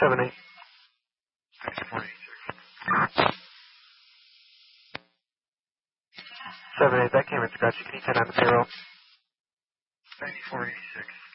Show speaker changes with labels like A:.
A: 78. 78, that came in scratchy. Can you turn on the payroll?
B: 9486.